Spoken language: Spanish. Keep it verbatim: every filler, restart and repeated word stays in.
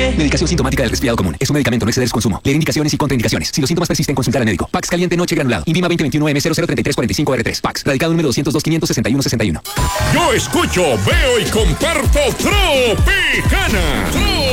Caliente. Medicación sintomática del resfriado común. Es un medicamento, no exceder su consumo. Leer indicaciones y contraindicaciones. Si los síntomas persisten, consultar al médico. Pax Caliente Noche Granulado. Invima veinte veintiuno M cero cero treinta y tres cuarenta y cinco R tres. Pax. Radicado número doscientos dos, quinientos sesenta y uno sesenta y uno. Yo escucho, veo y comparto Tropicana.